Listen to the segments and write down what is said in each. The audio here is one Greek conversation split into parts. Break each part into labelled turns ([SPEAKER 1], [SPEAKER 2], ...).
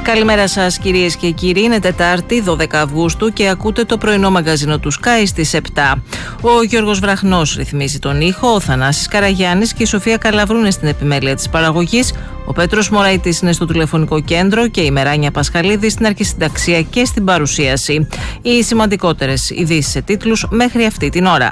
[SPEAKER 1] Καλημέρα σας κυρίες και κύριοι, είναι Τετάρτη 12 Αυγούστου και ακούτε το πρωινό μαγκαζίνο του Sky στις 7. Ο Γιώργος Βραχνός ρυθμίζει τον ήχο, ο Θανάσης Καραγιάννης και η Σοφία Καλαβρού είναι στην επιμέλεια της παραγωγής, ο Πέτρος Μωραϊτής είναι στο τηλεφωνικό κέντρο και η Μεράνια Πασχαλίδη στην αρχισυνταξία και στην παρουσίαση. Οι σημαντικότερες ειδήσεις σε τίτλους μέχρι αυτή την ώρα.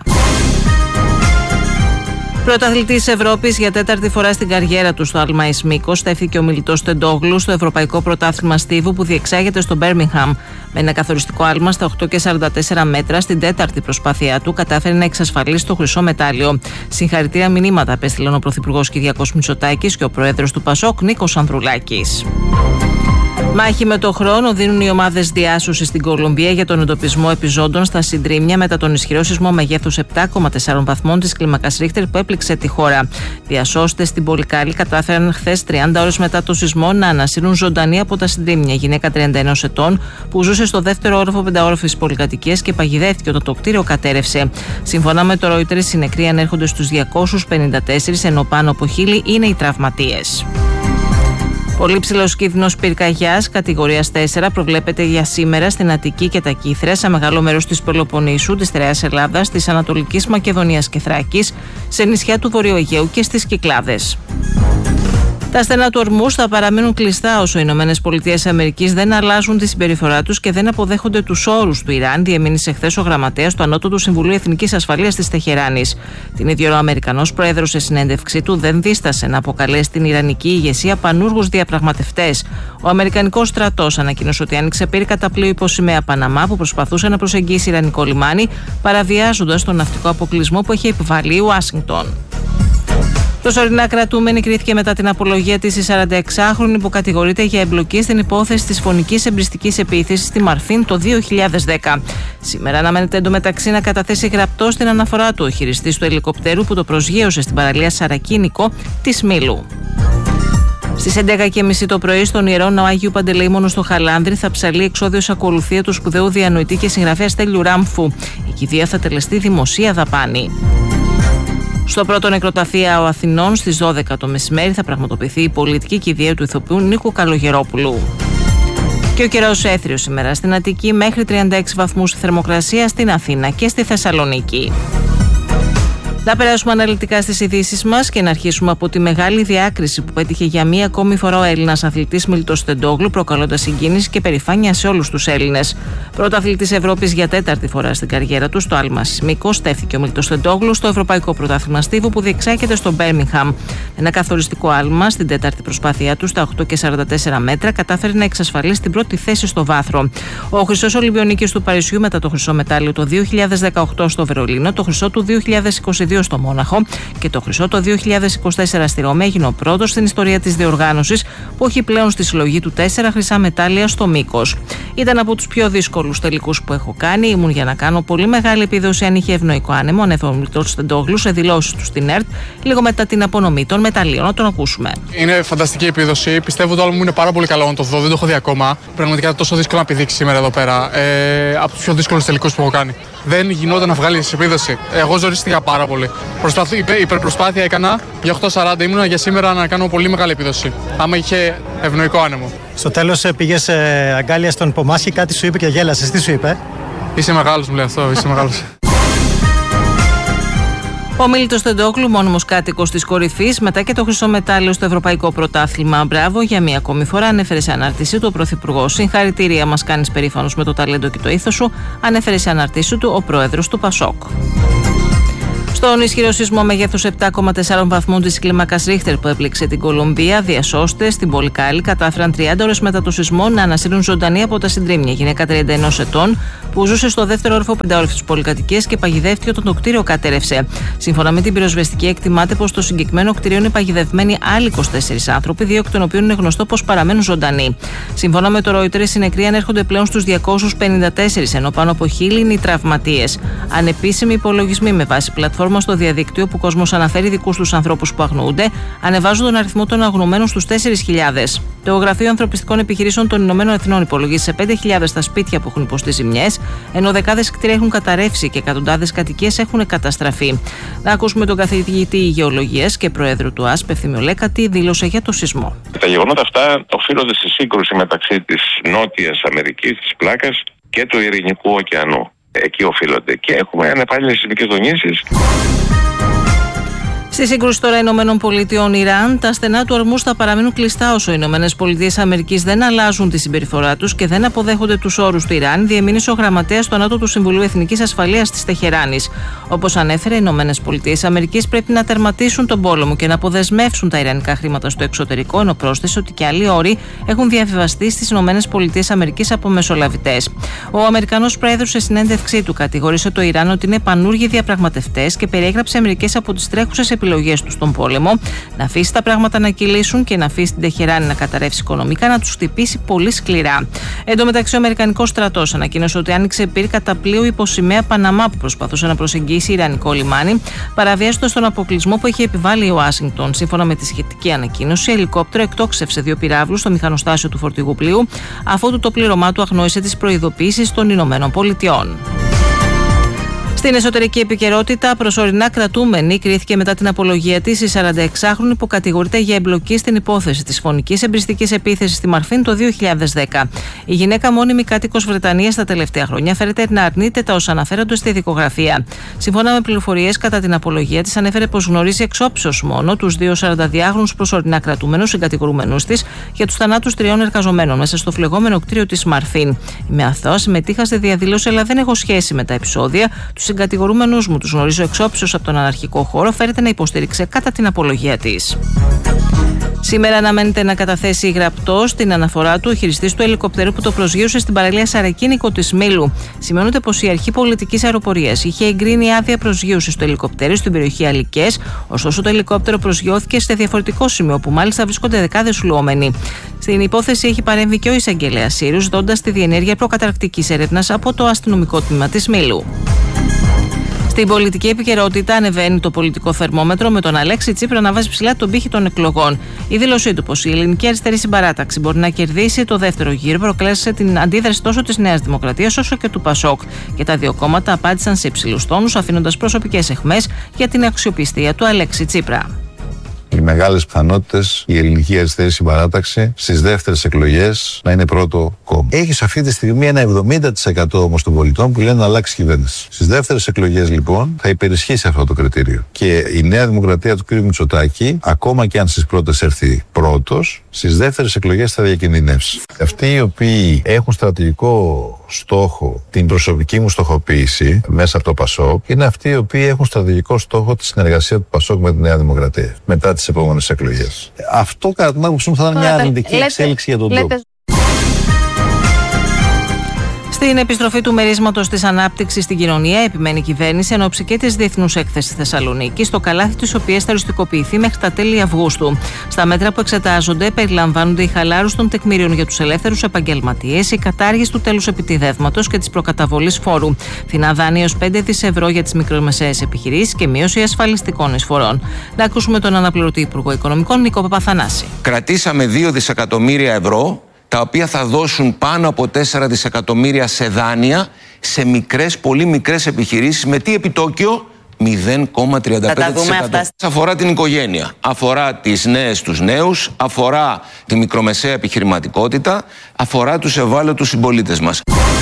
[SPEAKER 1] Πρωταθλητής Ευρώπης για τέταρτη φορά στην καριέρα του στο άλμα εις Μύκος, στέφθηκε ο Μιλιτός Τεντόγλου στο Ευρωπαϊκό Πρωτάθλημα Στίβου που διεξάγεται στο Μπέρμιγχαμ. Με ένα καθοριστικό άλμα στα 8,44 μέτρα, στην τέταρτη προσπάθειά του κατάφερε να εξασφαλίσει το χρυσό μετάλλιο. Συγχαρητήρια μηνύματα απέστειλαν ο Πρωθυπουργός Κυριάκος Μητσοτάκης και ο Πρόεδρος του Πασόκ Νίκος Ανδρουλάκης. Μάχη με το χρόνο δίνουν οι ομάδες διάσωσης στην Κολομβία για τον εντοπισμό επιζώντων στα συντρίμμια μετά τον ισχυρό σεισμό μεγέθους 7,4 βαθμών της κλίμακας Ρίχτερ που έπληξε τη χώρα. Διασώστες στην Πολυκάλη κατάφεραν χθες 30 ώρες μετά το σεισμό να ανασύρουν ζωντανή από τα συντρίμμια γυναίκα 31 ετών που ζούσε στο δεύτερο όροφο πενταόροφης πολυκατοικίας και παγιδεύτηκε όταν το κτίριο κατέρευσε. Σύμφωνα με το Reuters, οι νεκροί ανέρχονται στους 254, ενώ πάνω από 1.000 είναι οι τραυματίες. Πολύ ψηλός κίνδυνος πυρκαγιάς κατηγορίας 4 προβλέπεται για σήμερα στην Αττική και τα Κύθρα, σε μεγάλο μέρος της Πελοποννήσου, της Στερεάς Ελλάδας, της Ανατολικής Μακεδονίας και Θράκης, σε νησιά του Βορείου Αιγαίου και στις Κυκλάδες. Τα στενά του Ορμούς θα παραμείνουν κλειστά όσο οι ΗΠΑ δεν αλλάζουν τη συμπεριφορά τους και δεν αποδέχονται τους όρους του Ιράν, διεμήνυσε χθες ο γραμματέας του Ανώτατου Συμβουλίου Εθνικής Ασφαλείας της Τεχεράνης. Την ίδια ώρα ο Αμερικανός πρόεδρος σε συνέντευξή του δεν δίστασε να αποκαλέσει την Ιρανική ηγεσία πανούργους διαπραγματευτές. Ο Αμερικανικός στρατός ανακοίνωσε ότι άνοιξε πύρκα πλοίο υπό σημαία Παναμά που προσπαθούσε να προσεγγίσει Ιρανικό λιμάνι, παραβιάζοντας τον ναυτικό αποκλεισμό που είχε επιβάλει η Ουάσιγκτον. Προσωρινά κρατούμενη κρίθηκε μετά την απολογία της η 46χρονη που κατηγορείται για εμπλοκή στην υπόθεση της φωνικής εμπριστικής επίθεσης στη Μαρφίν το 2010. Σήμερα αναμένεται εντωμεταξύ να καταθέσει γραπτό στην αναφορά του ο χειριστής του ελικοπτέρου που το προσγείωσε στην παραλία Σαρακίνικο της Μήλου. Στις 11.30 το πρωί στον Ιερό Ναό Αγίου Παντελεήμονου στο Χαλάνδρη θα ψαλεί εξόδιος ακολουθία του σπουδαίου διανοητή και συγγραφέα Στέλιου Ράμφου. Η κηδεία θα τελεστεί δημοσία δαπάνη. Στο πρώτο νεκροταφείο Αθηνών στις 12 το μεσημέρι θα πραγματοποιηθεί η πολιτική κηδεία του ηθοποιού Νίκου Καλογερόπουλου. Και ο καιρός έθριος σήμερα στην Αττική, μέχρι 36 βαθμούς θερμοκρασία στην Αθήνα και στη Θεσσαλονίκη. Να περάσουμε αναλυτικά στις ειδήσεις μας και να αρχίσουμε από τη μεγάλη διάκριση που πέτυχε για μία ακόμη φορά ο Έλληνας αθλητής Μιλιτός Τεντόγλου, προκαλώντας συγκίνηση και περηφάνεια σε όλους τους Έλληνες. Πρωταθλητής Ευρώπης για τέταρτη φορά στην καριέρα του στο άλμα εις Μύκος, στέφθηκε ο Μιλιτός Τεντόγλου στο Ευρωπαϊκό Πρωτάθλημα Στίβου που διεξάγεται στο Μπέρμιγχαμ. Ένα καθοριστικό άλμα στην τέταρτη προσπάθειά του στα 8,44 μέτρα κατάφερε να εξασφαλίσει την πρώτη θέση στο βάθρο. Ο χρυσός Ολυμπιονίκης του Παρισιού μετά το χρυσό μετάλλιο το 2018 στο Βερολίνο, το χρυσό του 2022 στο Μόναχο και το χρυσό το 2024 στη Ρώμη, έγινε ο πρώτος στην ιστορία της διοργάνωσης που έχει πλέον στη συλλογή του 4 χρυσά μετάλλια στο Μύκος. Ήταν από τους πιο δύσκολους τελικούς που έχω κάνει. Ήμουν για να κάνω πολύ μεγάλη επίδοση αν είχε ευνοϊκό άνεμο, ανέφερε ο Μιλιτός Τεντόγλου σε δηλώσεις του στην ΕΡΤ λίγο μετά την απονομή των μεταλλίων. Να τον ακούσουμε.
[SPEAKER 2] Είναι φανταστική επίδοση. Πιστεύω το άλλο μου είναι πάρα πολύ καλό να το δω. Δεν το έχω δει ακόμα. Πραγματικά τόσο δύσκολο να πηδήξει σήμερα εδώ πέρα. Από τους πιο δύσκολους τελικούς που έχω κάνει. Δεν γινόταν να βγάλει επίδοση. Εγώ ζορίστηκα πάρα πολύ. Υπερπροσπάθεια έκανα για 8,40 ήμουνα για σήμερα να κάνω πολύ μεγάλη επίδοση. Άμα είχε ευνοϊκό άνεμο.
[SPEAKER 3] Στο τέλος πήγες αγκάλια στον Πομάσχη, κάτι σου είπε και γέλασες. Τι σου είπε?
[SPEAKER 2] Είσαι μεγάλος, μου λέει αυτό. Είσαι μεγάλος.
[SPEAKER 1] Ο Μίλιτος Τεντόγλου, μόνιμος κάτοικος της κορυφής, μετά και το χρυσό μετάλλιο στο Ευρωπαϊκό Πρωτάθλημα. Μπράβο, για μία ακόμη φορά ανέφερε σε ανάρτησή του ο Πρωθυπουργός. Συγχαρητήρια, μας κάνεις περήφανος με το ταλέντο και το ήθος σου, ανέφερε σε ανάρτησή του ο Πρόεδρος του Πασόκ. Στον ισχυρό σεισμό μεγέθους 7,4 βαθμών της κλίμακας Ρίχτερ που έπληξε την Κολομβία, διασώστες στην Πολυκάλη κατάφεραν 30 ώρες μετά το σεισμό να ανασύρουν ζωντανή από τα συντρίμμια γυναίκα 31 ετών που ζούσε στο δεύτερο όροφο πενταόροφης της πολυκατοικίας και παγιδεύτηκε όταν το κτίριο κατέρευσε. Σύμφωνα με την πυροσβεστική, εκτιμάται πως στο συγκεκριμένο κτίριο είναι παγιδευμένοι άλλοι 24 άνθρωποι, 2 εκ των οποίων είναι γνωστό πως παραμένουν ζωντανοί. Σύμφωνα με το Reuters, οι νεκροί ανέρχονται πλέον στους 254, ενώ πάνω από 1.000 είναι οι τραυματίες. Ανεπίσημοι υπολογισμοί με βάση πλατφόρμα πλατφόρμα στο διαδίκτυο που ο κόσμος αναφέρει δικούς τους ανθρώπους που αγνοούνται, ανεβάζουν τον αριθμό των αγνοωμένων στους 4.000. Το Γραφείο Ανθρωπιστικών Επιχειρήσεων των Ηνωμένων Εθνών υπολογίζει σε 5.000 τα σπίτια που έχουν υποστεί ζημιές, ενώ δεκάδες κτίρια έχουν καταρρεύσει και εκατοντάδες κατοικίες έχουν καταστραφεί. Να ακούσουμε τον καθηγητή γεωλογίας και πρόεδρο του ΑΣΠ, Ευθύμιο Λέκα, τι δήλωσε για το σεισμό.
[SPEAKER 4] Τα γεγονότα αυτά οφείλονται στη σύγκρουση μεταξύ της Νότιας Αμερικής, της πλάκας και του Ειρηνικού ωκεανού. Εκεί οφείλονται. Και έχουμε ανεπάλληλες σεισμικές δονήσεις.
[SPEAKER 1] Στη σύγκρουση τώρα ΗΠΑ-Ιράν, τα στενά του ορμούς θα παραμείνουν κλειστά όσο οι ΗΠΑ δεν αλλάζουν τη συμπεριφορά τους και δεν αποδέχονται τους όρους του Ιράν, διεμήνυσε ο γραμματέας στο ΝΑΤΟ του Συμβουλίου Εθνικής Ασφαλείας της Τεχεράνης. Όπως ανέφερε, οι ΗΠΑ πρέπει να τερματίσουν τον πόλεμο και να αποδεσμεύσουν τα ιρανικά χρήματα στο εξωτερικό, ενώ πρόσθεσε ότι και άλλοι όροι έχουν διαβιβαστεί στις ΗΠΑ από μεσολαβητές. Ο Αμερικανός πρόεδρος σε συνέντευξή του κατηγόρησε το Ιράν ότι είναι πανούργοι διαπραγματευτές και περιέγραψε μερικές από τις τρέχουσες επιλογές του στον πόλεμο, να αφήσει τα πράγματα να κυλήσουν και να αφήσει την Τεχεράνη να καταρρεύσει οικονομικά, να τους χτυπήσει πολύ σκληρά. Εν τω μεταξύ, ο Αμερικανικός στρατός ανακοίνωσε ότι άνοιξε πυρ κατά πλοίο υποσημαία Παναμά που προσπαθούσε να προσεγγίσει ιρανικό λιμάνι, παραβιάζοντας τον αποκλεισμό που είχε επιβάλει η Ουάσιγκτον. Σύμφωνα με τη σχετική ανακοίνωση, ελικόπτερο εκτόξευσε 2 πυράβλους στο μηχανοστάσιο του φορτηγού πλοίου, αφότου το πλήρωμά του αγνόησε τις προειδοποιήσεις των Ηνωμένων Πολιτειών. Στην εσωτερική επικαιρότητα, προσωρινά κρατούμενη κρίθηκε μετά την απολογία της η 46χρονη που κατηγορείται για εμπλοκή στην υπόθεση της φωνικής εμπριστικής επίθεσης στη Μαρφίν το 2010. Η γυναίκα, μόνιμη κάτοικος Βρετανίας τα τελευταία χρόνια, φέρεται να αρνείται τα όσα αναφέρονται στη δικογραφία. Σύμφωνα με πληροφορίες, κατά την απολογία της, ανέφερε πως γνωρίζει εξόψεως μόνο τους 2 42χρονους προσωρινά κρατούμενους συγκατηγορούμενους της για τους θανάτους 3 εργαζομένων μέσα στο φλεγόμενο κτίριο της Μαρφίν. Είμαι αθώα, συμμετείχα στη διαδήλωση, αλλά δεν έχω σχέση με τα επεισόδια. Τους συγκατηγορούμενους μου τους γνωρίζω εξόψεως από τον αναρχικό χώρο, φέρεται να υποστήριξε κατά την απολογία της. Σήμερα αναμένεται να καταθέσει γραπτό στην αναφορά του ο χειριστής του ελικοπτέρου που το προσγείωσε στην παραλία Σαρακίνικο της Μήλου. Σημειώνεται πως η Αρχή Πολιτικής Αεροπορίας είχε εγκρίνει άδεια προσγείωσης του ελικοπτέρου στην περιοχή Αλικές, ωστόσο το ελικόπτερο προσγειώθηκε σε διαφορετικό σημείο, που μάλιστα βρίσκονται δεκάδες λουόμενοι. Στην υπόθεση έχει παρέμβει και ο εισαγγελέας Σύρους, δώντας τη διενέργεια προκαταρκτικής έρευνας από το αστυνομικό τμήμα της Μήλου. Στην πολιτική επικαιρότητα ανεβαίνει το πολιτικό θερμόμετρο, με τον Αλέξη Τσίπρα να βάζει ψηλά τον πύχη των εκλογών. Η δήλωσή του πως η Ελληνική Αριστερή Συμπαράταξη μπορεί να κερδίσει το δεύτερο γύρο προκάλεσε την αντίδραση τόσο της Νέας Δημοκρατίας όσο και του Πασόκ. Και τα δύο κόμματα απάντησαν σε υψηλούς τόνους, αφήνοντας προσωπικές αιχμές για την αξιοπιστία του Αλέξη Τσίπρα.
[SPEAKER 5] Οι μεγάλες πιθανότητες η Ελληνική Αριστερή Συμπαράταξη στις δεύτερες εκλογές να είναι πρώτο κόμμα. Έχει σε αυτή τη στιγμή ένα 70% όμως των πολιτών που λένε να αλλάξει κυβέρνηση. Στις δεύτερες εκλογές λοιπόν θα υπερισχύσει αυτό το κριτήριο. Και η Νέα Δημοκρατία του κ. Μητσοτάκη, ακόμα και αν στις πρώτες έρθει πρώτος, στις δεύτερες εκλογές θα διακινδυνεύσει. Αυτοί οι οποίοι έχουν στρατηγικό στόχο την προσωπική μου στοχοποίηση μέσα από το Πασόκ είναι αυτοί οι οποίοι έχουν στρατηγικό στόχο τη συνεργασία του Πασόκ με τη Νέα Δημοκρατία μετά τις επόμενες εκλογές. Αυτό κατά την άποψή μου θα ήταν μια αρνητική εξέλιξη για τον τόπο.
[SPEAKER 1] Στην επιστροφή του μερίσματος της ανάπτυξης στην κοινωνία, επιμένει η κυβέρνηση εν ώψη και της Διεθνούς Έκθεσης Θεσσαλονίκης, το καλάθι της οποίας θα οριστικοποιηθεί μέχρι τα τέλη Αυγούστου. Στα μέτρα που εξετάζονται περιλαμβάνονται η χαλάρωση των τεκμηρίων για τους ελεύθερους επαγγελματίες, η κατάργηση του τέλους επιτιδεύματος και της προκαταβολής φόρου, φθηνά δάνεια ως 5 δις ευρώ για τις μικρομεσαίες επιχειρήσεις και μείωση ασφαλιστικών εισφορών. Να ακούσουμε τον αναπληρωτή Υπουργό Οικονομικών Νίκο Παπαθανάση.
[SPEAKER 6] Κρατήσαμε 2 δισεκατομμύρια ευρώ, τα οποία θα δώσουν πάνω από 4 δισεκατομμύρια σε δάνεια σε μικρές, πολύ μικρές επιχειρήσεις. Με τι επιτόκιο? 0,35%. Αφορά την οικογένεια, αφορά τις νέες, τους νέους, αφορά τη μικρομεσαία επιχειρηματικότητα, αφορά τους ευάλωτους συμπολίτες μας.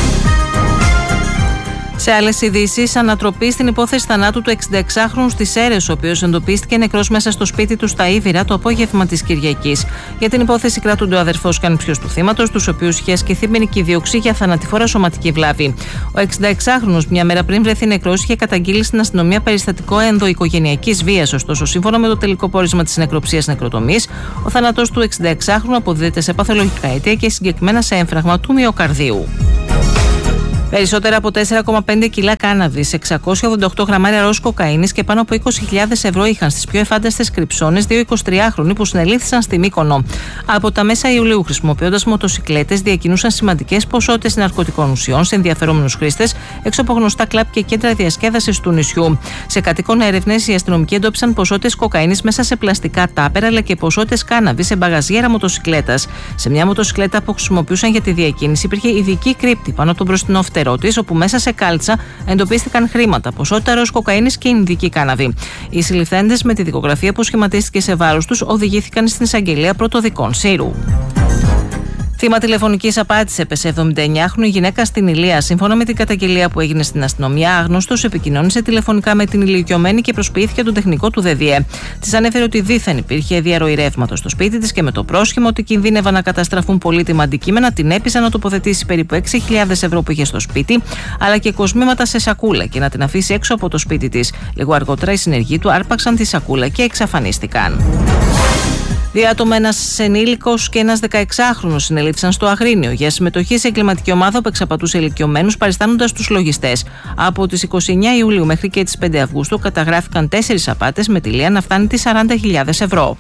[SPEAKER 1] Σε άλλες ειδήσεις, ανατροπή στην υπόθεση θανάτου του 66χρονου στις Σέρρες, ο οποίος εντοπίστηκε νεκρός μέσα στο σπίτι του στα Ήβυρα το απόγευμα της Κυριακής. Για την υπόθεση κρατούνται ο αδερφός και ανιψιός του θύματος, τους οποίους είχε ασκηθεί ποινική δίωξη για θανατηφόρα σωματική βλάβη. Ο 66χρονος, μια μέρα πριν βρεθεί νεκρός, είχε καταγγείλει στην αστυνομία περιστατικό ενδοοικογενειακής βίας. Ωστόσο, σύμφωνα με το τελικό πόρισμα της νεκροψίας νεκροτομής, ο θάνατος του 66χρονου αποδίδεται σε παθολογικά αίτια και συγκεκριμένα σε έμφραγμα του μυοκαρδίου. Περισσότερα από 4,5 κιλά κάναβης, 688 γραμμάρια ροζ κοκαίνης και πάνω από 20.000 ευρώ είχαν στις πιο εφάνταστες κρυψώνες 2 23χρονοι που συνελήφθησαν στη Μύκονο. Από τα μέσα Ιουλίου, χρησιμοποιώντας μοτοσικλέτες, διακινούσαν σημαντικές ποσότητες ναρκωτικών ουσιών σε ενδιαφερόμενους χρήστες έξω από γνωστά κλαμπ και κέντρα διασκέδασης του νησιού. Σε κατοίκον έρευνες, οι αστυνομικοί εντόπισαν ποσότητες κοκαίνης μέσα σε πλαστικά τάπερα αλλά και ποσότητες κάναβης σε μπαγαζιέρα μοτοσικλέτας. Σε μια μοτοσικλέτα που χρησιμοποιούσαν για τη διακίνηση υπήρχε ειδική κρύπτη πάνω από τον μπροστινό φτερό της, όπου μέσα σε κάλτσα εντοπίστηκαν χρήματα, ποσότητα ροζ κοκαίνης και ινδική κάναβη. Οι συλληφθέντες, με τη δικογραφία που σχηματίστηκε σε βάρος τους, οδηγήθηκαν στην εισαγγελία πρωτοδικών Σύρου. Θύμα τηλεφωνικής απάτης έπεσε 79χρονη γυναίκα στην Ηλία. Σύμφωνα με την καταγγελία που έγινε στην αστυνομία, άγνωστος επικοινώνησε τηλεφωνικά με την ηλικιωμένη και προσποιήθηκε τον τεχνικό του ΔΔΕ. Της ανέφερε ότι δήθεν υπήρχε διαρροή ρεύματος στο σπίτι της και με το πρόσχημα ότι κινδύνευαν να καταστραφούν πολύτιμα αντικείμενα, την έπεισε να τοποθετήσει περίπου 6.000 ευρώ που είχε στο σπίτι, αλλά και κοσμήματα σε σακούλα και να την αφήσει έξω από το σπίτι της. Λίγο αργότερα οι συνεργοί του άρπαξαν τη σακούλα και εξαφανίστηκαν. 2 άτομα, ένας ενήλικος και ένας 16χρονος, συνελήφθησαν στο Αγρίνιο για συμμετοχή σε εγκληματική ομάδα που εξαπατούσε ηλικιωμένους παριστάνοντας τους λογιστές. Από τις 29 Ιουλίου μέχρι και τις 5 Αυγούστου καταγράφηκαν 4 απάτες με τελεία να φτάνει τις 40.000 ευρώ.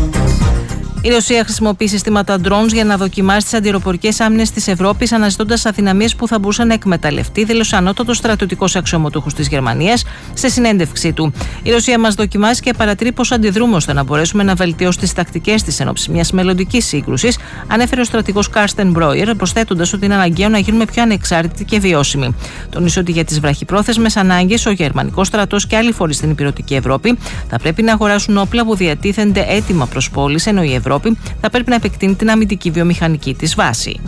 [SPEAKER 1] Η Ρωσία χρησιμοποιεί συστήματα drones για να δοκιμάσει τις αντιεροπορικές άμυνες της Ευρώπης, αναζητώντας αδυναμίες που θα μπορούσαν να εκμεταλλευτεί, δήλωσε ανώτατος στρατιωτικός αξιωματούχος της Γερμανίας σε συνέντευξή του. Η Ρωσία μας δοκιμάζει και παρατηρεί πώς αντιδρούμε ώστε να μπορέσουμε να βελτιώσουμε τις τακτικές της εν ώψη μιας μελλοντικής σύγκρουσης, ανέφερε ο στρατηγός Κάρστεν Μπρόιερ, προσθέτοντας ότι είναι αναγκαίο να γίνουμε πιο ανεξάρτητοι και βιώσιμοι. Τονίσε ότι για τις βραχυπρόθεσμες ανάγκες ο γερμανικός στρατός και άλλοι φορείς στην υπηρετική Ευρώπη θα πρέπει να αγοράσουν όπλα που διατίθενται έτοιμα προς πώληση, ενώ η Ευρώπη θα πρέπει να επεκτείνει την αμυντική βιομηχανική της βάση.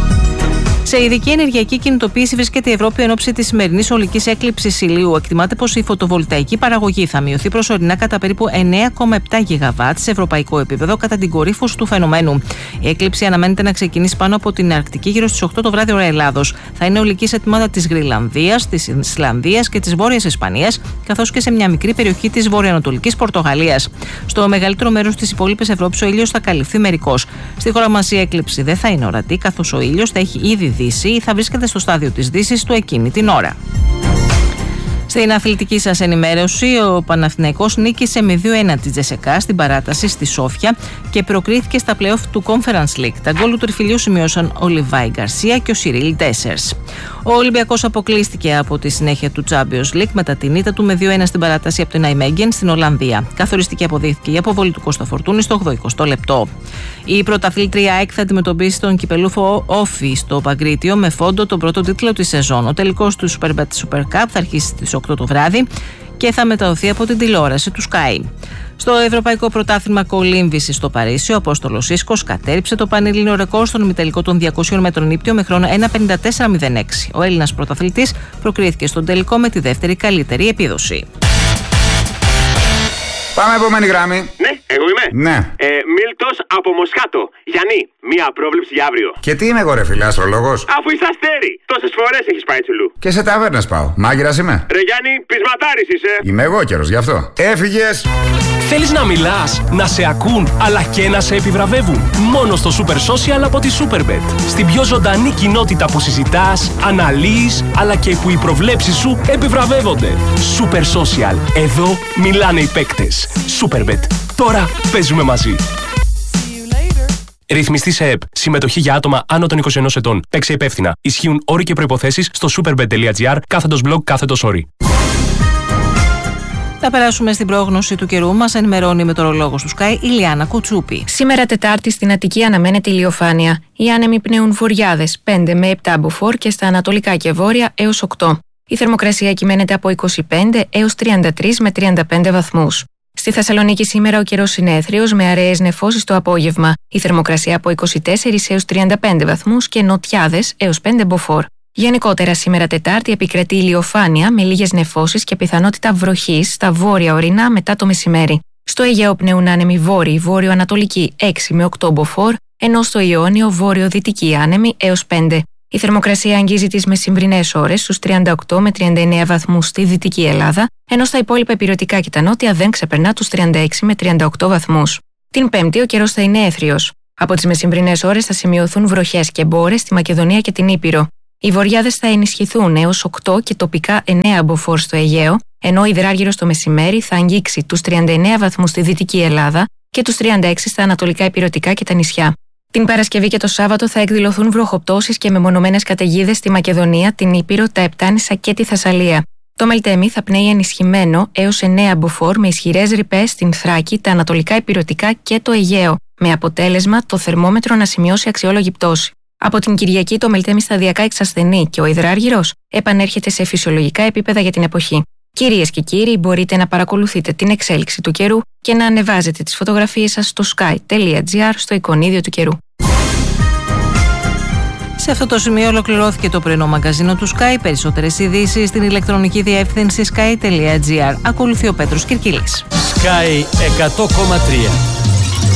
[SPEAKER 1] Σε ειδική ενεργειακή κινητοποίηση βρίσκεται η Ευρώπη εν ώψη της σημερινής ολικής έκλειψης ηλίου. Εκτιμάται πως η φωτοβολταϊκή παραγωγή θα μειωθεί προσωρινά κατά περίπου 9,7 γιγαβάτ σε ευρωπαϊκό επίπεδο κατά την κορύφωση του φαινομένου. Η έκλειψη αναμένεται να ξεκινήσει πάνω από την Αρκτική γύρω στις 8 το βράδυ ώρα Ελλάδος. Θα είναι ολική σε τμήματα της Γρυλανδίας, της Ισλανδίας και της Βόρειας Ισπανίας, καθώς και σε μια μικρή περιοχή της βορειοανατολικής Πορτογαλίας. Στο μεγαλύτερο μέρος της υπόλοιπης Ευρώπης ο ήλιος θα καλυφθεί μερικώς. Στη χώρα μας η έκλειψη δεν θα είναι ορατή, καθώς ο ήλιος θα έχει ήδη δύσει ή θα βρίσκεται στο στάδιο της δύσης του εκείνη την ώρα. Στην αθλητική σας ενημέρωση, ο Παναθηναϊκός νίκησε με 2-1 τη Τζεσεκά στην παράταση στη Σόφια και προκρίθηκε στα play-off του Conference League. Τα γκολ του τριφυλιού σημειώσαν ο Λιβάη Γκαρσία και ο Σιρίλ Ντέσσερς. Ο Ολυμπιακός αποκλείστηκε από τη συνέχεια του Champions League μετά την ήττα του με 2-1 στην παράταση από την Αϊμέγγεν στην Ολλανδία. Καθοριστική αποδείχθηκε η αποβολή του Κώστα Φορτούνη στο 80ο λεπτό. Η πρωταθλήτρια ΑΕΚ θα αντιμετωπίσει τον κυπελούφο Όφη στο Παγκρίτιο με φόντο τον πρώτο τίτλο της σεζόν. Ο τελικός του Super Cup θα αρχίσει στις 8 το βράδυ και θα μεταδοθεί από την τηλεόραση του Sky. Στο Ευρωπαϊκό Πρωτάθλημα Κολύμβησης στο Παρίσι, ο Απόστολος Ίσκος κατέρριψε το πανελλήνιο ρεκόρ στον ημιτελικό των 200 μέτρων ύπτιο με χρόνο 1.54.06. Ο Έλληνας πρωταθλητής προκρίθηκε στον τελικό με τη δεύτερη καλύτερη επίδοση.
[SPEAKER 7] Πάμε επόμενη γράμμη.
[SPEAKER 8] Ναι, εγώ είμαι.
[SPEAKER 7] Ναι.
[SPEAKER 8] Μίλτος από Μοσχάτο. Γιάννη, μία πρόβλεψη για αύριο.
[SPEAKER 7] Και τι είμαι εγώ, ρε φίλε, αστρολόγος?
[SPEAKER 8] Αφού είσαι αστέρι. Τόσες φορές έχεις πάει τσουλού.
[SPEAKER 7] Και σε ταβέρνες πάω. Μάγειρας είμαι.
[SPEAKER 8] Ρε Γιάννη, πεισματάρης είσαι.
[SPEAKER 7] Είμαι εγώ καιρος, γι' αυτό. Έφυγες.
[SPEAKER 9] Θέλεις να μιλάς, να σε ακούν, αλλά και να σε επιβραβεύουν? Μόνο στο Super Social από τη Superbet. Στην πιο ζωντανή κοινότητα που συζητάς, αναλύεις, αλλά και που οι προβλέψεις σου επιβραβεύονται. Super Social. Εδώ μιλάνε οι παίκτες. Superbet. Τώρα παίζουμε μαζί. Ρυθμιστή σε ΕΠ. Συμμετοχή για άτομα άνω των 21 ετών. Παίξε υπεύθυνα. Ισχύουν όροι και προϋποθέσεις στο superbet.gr/blog/όροι.
[SPEAKER 1] Θα περάσουμε στην πρόγνωση του καιρού. Μας ενημερώνει η μετεωρολόγος του Sky, Ηλιάνα Κουτσούπη.
[SPEAKER 10] Σήμερα Τετάρτη στην Αττική αναμένεται ηλιοφάνεια. Οι άνεμοι πνέουν βορειάδες 5 με 7 μποφόρ και στα ανατολικά και βόρεια έως 8. Η θερμοκρασία κυμαίνεται από 25 έως 33 με 35 βαθμούς. Στη Θεσσαλονίκη σήμερα ο καιρός είναι έθριος με αραιές νεφώσεις το απόγευμα. Η θερμοκρασία από 24 έως 35 βαθμούς και νοτιάδες έως 5 μποφόρ. Γενικότερα σήμερα Τετάρτη επικρατεί ηλιοφάνεια με λίγες νεφώσεις και πιθανότητα βροχής στα βόρεια ορεινά μετά το μεσημέρι. Στο Αιγαίο πνέουν άνεμοι βόρειοι, βόρειο-ανατολικοί 6 με 8 μποφόρ, ενώ στο Ιόνιο βόρειο-δυτικοί άνεμοι έως 5. Η θερμοκρασία αγγίζει τις μεσημβρινές ώρες στους 38 με 39 βαθμούς στη Δυτική Ελλάδα, ενώ στα υπόλοιπα ηπειρωτικά και τα νότια δεν ξεπερνά τους 36 με 38 βαθμούς. Την Πέμπτη ο καιρός θα είναι έθριος. Από τις μεσημβρινές ώρες θα σημειωθούν βροχές και μπόρες στη Μακεδονία και την Ήπειρο. Οι βοριάδες θα ενισχυθούν έως 8 και τοπικά 9 μποφόρ στο Αιγαίο, ενώ ο υδράργυρος το μεσημέρι θα αγγίξει τους 39 βαθμούς στη Δυτική Ελλάδα και τους 36 στα ανατολικά ηπειρωτικά και τα νησιά. Την Παρασκευή και το Σάββατο θα εκδηλωθούν βροχοπτώσεις και μεμονωμένες καταιγίδες στη Μακεδονία, την Ήπειρο, τα Επτάνησα και τη Θεσσαλία. Το Μελτέμι θα πνέει ενισχυμένο έως 9 μποφόρ με ισχυρές ρηπές στην Θράκη, τα ανατολικά ηπειρωτικά και το Αιγαίο, με αποτέλεσμα το θερμόμετρο να σημειώσει αξιόλογη πτώση. Από την Κυριακή το Μελτέμι σταδιακά εξασθενεί και ο υδράργυρος επανέρχεται σε φυσιολογικά επίπεδα για την εποχή. Κυρίες και κύριοι, μπορείτε να παρακολουθείτε την εξέλιξη του καιρού και να ανεβάζετε τις φωτογραφίες σας στο sky.gr στο εικονίδιο του καιρού.
[SPEAKER 1] Σε αυτό το σημείο ολοκληρώθηκε το πρωινό μαγκαζίνο του Sky. Περισσότερες ειδήσεις στην ηλεκτρονική διεύθυνση sky.gr. Ακολουθεί ο Πέτρος Κυρκίλης.
[SPEAKER 11] Sky 100,3.